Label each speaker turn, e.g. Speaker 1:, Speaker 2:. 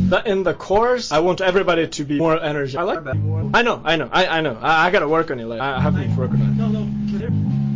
Speaker 1: That in the chorus, I want everybody to be more energetic. I know. I gotta work on it. Like, I have to work on it.
Speaker 2: No.